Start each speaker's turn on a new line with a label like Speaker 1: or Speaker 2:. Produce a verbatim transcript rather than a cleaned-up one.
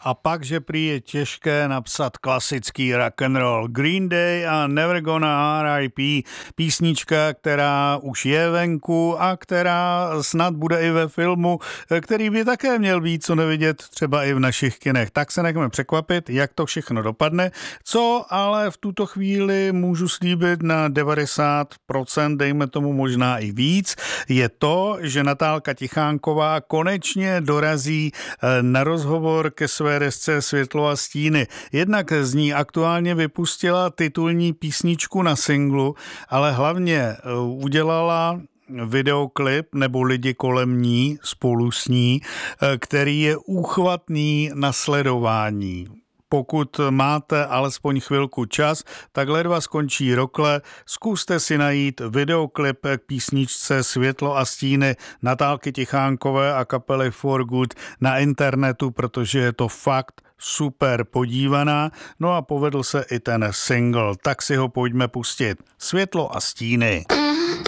Speaker 1: A pak, že prý je těžké napsat klasický rock and roll. Green Day a Never Gonna R I P, písnička, která už je venku a která snad bude i ve filmu, který by také měl být co nevidět třeba i v našich kinech. Tak se nechme překvapit, jak to všechno dopadne. Co ale v tuto chvíli můžu slíbit na devadesát procent, dejme tomu možná i víc, je to, že Natálka Tichánková konečně dorazí na rozhovor ke své desce Světlo a stíny. Jednak z ní aktuálně vypustila titulní písničku na singlu, ale hlavně udělala videoklip nebo lidi kolem ní spolu s ní, který je úchvatný na sledování. Pokud máte alespoň chvilku čas, tak ledva skončí rokle, zkuste si najít videoklip k písničce Světlo a stíny Natálky Tichánkové a kapely For Good na internetu, protože je to fakt super podívaná. No a povedl se i ten single, tak si ho pojďme pustit. Světlo a stíny.